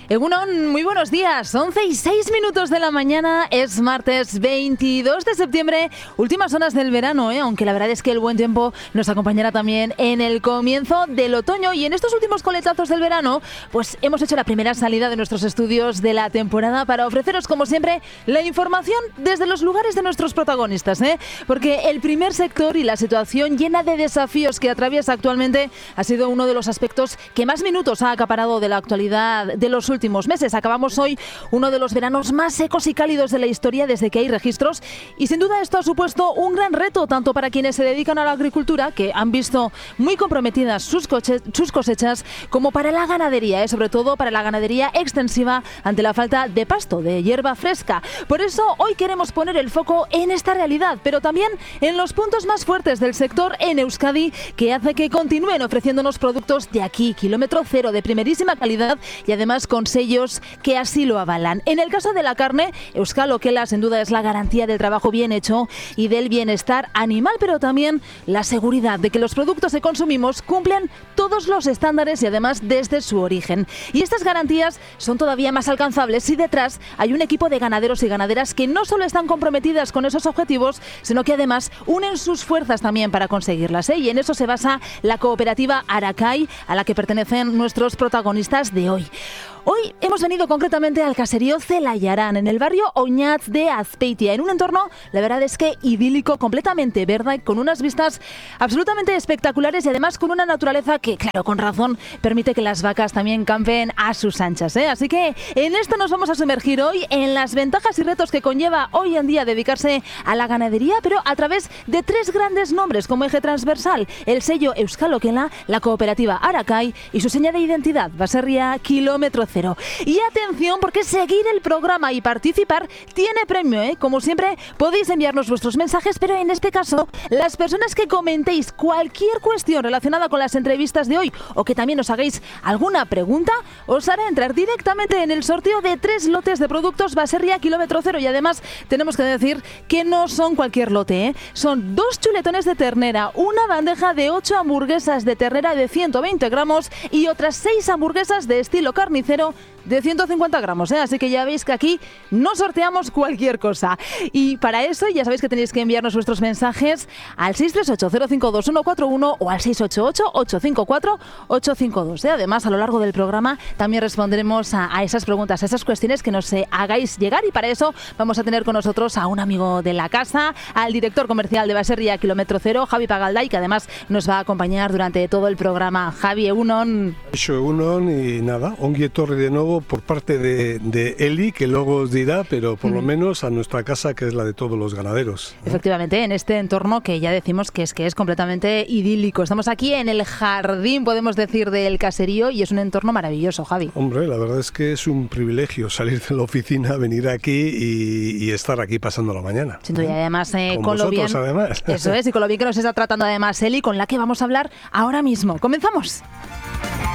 Egunon, muy buenos días. 11:06 de la mañana, es martes 22 de septiembre, últimas horas del verano, aunque la verdad es que el buen tiempo nos acompañará también en el comienzo del otoño. Y en estos últimos coletazos del verano, pues hemos hecho la primera salida de nuestros estudios de la temporada para ofreceros, como siempre, la información desde los lugares de nuestros protagonistas, porque el primer sector y la situación llena de desafíos que atraviesa actualmente ha sido uno de los aspectos que más minutos ha acaparado de la actualidad de los últimos meses. Acabamos hoy uno de los veranos más secos y cálidos de la historia desde que hay registros, y sin duda esto ha supuesto un gran reto tanto para quienes se dedican a la agricultura, que han visto muy comprometidas sus cosechas, como para la ganadería, sobre todo para la ganadería extensiva ante la falta de pasto, de hierba fresca. Por eso hoy queremos poner el foco en esta realidad, pero también en los puntos más fuertes del sector en Euskadi, que hace que continúen ofreciéndonos productos de aquí, kilómetro cero, de primerísima calidad y además con sellos que así lo avalan. En el caso de la carne, Euskal Okela sin duda es la garantía del trabajo bien hecho y del bienestar animal, pero también la seguridad de que los productos que consumimos cumplen todos los estándares y además desde su origen. Y estas garantías son todavía más alcanzables si detrás hay un equipo de ganaderos y ganaderas que no solo están comprometidas con esos objetivos, sino que además unen sus fuerzas también para conseguirlas, y en eso se basa la cooperativa Aracay, a la que pertenecen nuestros protagonistas de hoy. Hoy hemos venido concretamente al caserío Zelayarán, en el barrio Oñatz de Azpeitia, en un entorno, la verdad es que idílico, completamente verde, con unas vistas absolutamente espectaculares y además con una naturaleza que, claro, con razón, permite que las vacas también campen a sus anchas, Así que en esto nos vamos a sumergir hoy, en las ventajas y retos que conlleva hoy en día dedicarse a la ganadería, pero a través de tres grandes nombres como eje transversal: el sello Euskal Okela, la cooperativa Aracay y su seña de identidad, Baserria Kilómetro Cero. Y atención, porque seguir el programa y participar tiene premio, Como siempre, podéis enviarnos vuestros mensajes, pero en este caso, las personas que comentéis cualquier cuestión relacionada con las entrevistas de hoy o que también os hagáis alguna pregunta, os hará entrar directamente en el sorteo de 3 lotes de productos Baserria Kilómetro Cero. Y además, tenemos que decir que no son cualquier lote, Son 2 chuletones de ternera, una bandeja de 8 hamburguesas de ternera de 120 gramos y otras 6 hamburguesas de estilo carnicero de 150 gramos, Así que ya veis que aquí no sorteamos cualquier cosa. Y para eso ya sabéis que tenéis que enviarnos vuestros mensajes al 638-052-141 o al 688-854-852, Además, a lo largo del programa también responderemos a esas preguntas, a esas cuestiones que nos hagáis llegar, y para eso vamos a tener con nosotros a un amigo de la casa, al director comercial de Baserria Kilómetro Cero, Javi Pagalday, que además nos va a acompañar durante todo el programa. Javi, egunon. Egunon, y nada, ongi etorri de nuevo por parte de Eli, que luego os dirá, pero por lo menos a nuestra casa, que es la de todos los ganaderos. Efectivamente, en este entorno que ya decimos que es completamente idílico. Estamos aquí en el jardín, podemos decir, del caserío, y es un entorno maravilloso, Javi. Hombre, la verdad es que es un privilegio salir de la oficina, venir aquí y estar aquí pasando la mañana. Sin duda, y además con lo bien, además. Eso es, y con lo bien que nos está tratando además Eli, con la que vamos a hablar ahora mismo. ¡Comenzamos!